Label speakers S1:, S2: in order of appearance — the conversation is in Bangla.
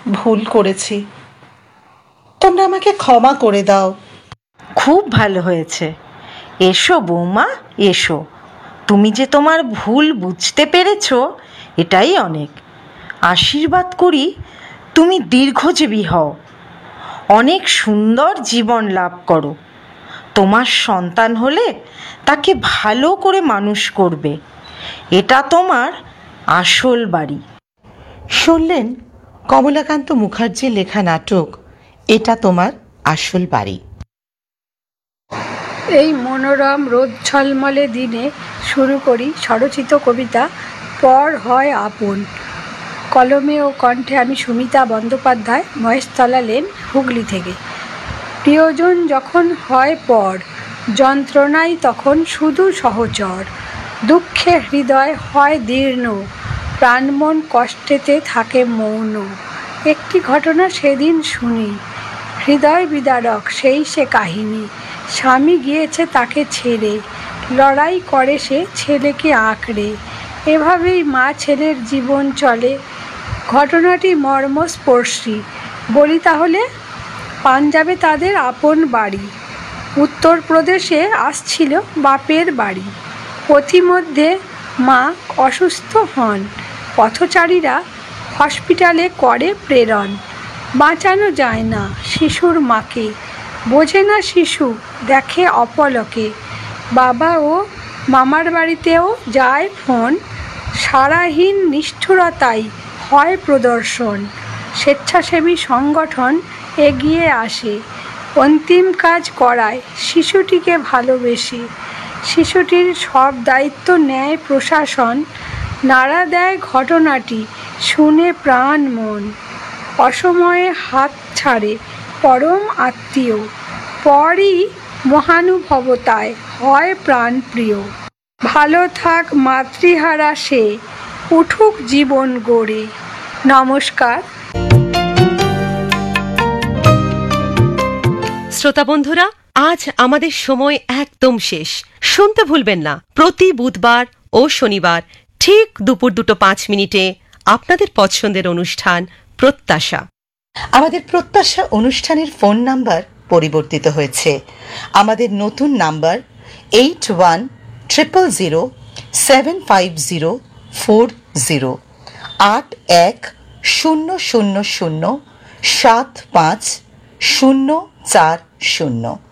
S1: ভুল করেছি, তোমরা আমাকে ক্ষমা করে দাও।
S2: খুব ভালো হয়েছে। এসো বৌমা, এসো। তুমি যে তোমার ভুল বুঝতে পেরেছ, এটাই অনেক। আশীর্বাদ করি তুমি দীর্ঘজীবী হও, অনেক সুন্দর জীবন লাভ করো। তোমার সন্তান হলে তাকে ভালো করে মানুষ করবে। এটা তোমার আসল বাড়ি।
S1: শুনলেন কমলাকান্ত মুখার্জির লেখা নাটক এটা তোমার আসল বাড়ি।
S3: এই মনোরম রোদ ঝলমলে দিনে শুরু করি স্বরচিত কবিতা পর হয় আপন। কলমে ও কণ্ঠে আমি সুমিতা বন্দ্যোপাধ্যায়, মহেশতলা লেন, হুগলি থেকে। প্রিয়জন যখন হয় পর, যন্ত্রণাই তখন শুধু সহচর। দুঃখে হৃদয় হয় দীর্ণ, প্রাণমন কষ্টেতে থাকে মৌন। একটি ঘটনা সেদিন শুনি, হৃদয় বিদারক সেই সে কাহিনী। স্বামী গিয়েছে তাকে ছেড়ে, লড়াই করে সে ছেলেকে আঁকড়ে। এভাবেই মা ছেলের জীবন চলে। ঘটনাটি মর্মস্পর্শী। বলি তাহলে, পাঞ্জাবে তাদের আপন বাড়ি, উত্তরপ্রদেশে আসছিল বাপের বাড়ি। পথিমধ্যে মা অসুস্থ হন, পথচারীরা হসপিটালে করে প্রেরণ। বাঁচানো যায় না শিশুর মাকে, বোঝে না শিশু, দেখে অপলকে। বাবা ও মামার বাড়িতেও যায় ফোন, সারাহীন নিষ্ঠুরতাই হয় প্রদর্শন। স্বেচ্ছাসেবী সংগঠন এগিয়ে আসে, অন্তিম কাজ করায় শিশুটিকে ভালোবেসে। শিশুটির সব দায়িত্ব নেয় প্রশাসন, নাড়া দেয় ঘটনাটি শুনে প্রাণ মন। অসময়ে হাত ছাড়ে পরম আত্মীয়, পরই মহানুভবতায় হয় প্রাণপ্রিয়। ভালো থাক মাতৃহারা সে, উঠুক জীবন গড়ে। নমস্কার।
S4: শ্রোতা বন্ধুরা, আজ আমাদের সময় একদম শেষ। শুনতে ভুলবেন না, প্রতি বুধবার ও শনিবার ঠিক দুপুর 2:05 আপনাদের পছন্দের অনুষ্ঠান প্রত্যাশা।
S1: আমাদের প্রত্যাশা অনুষ্ঠানের ফোন নাম্বার পরিবর্তিত হয়েছে। আমাদের নতুন নাম্বার 8100075040, 8100075040।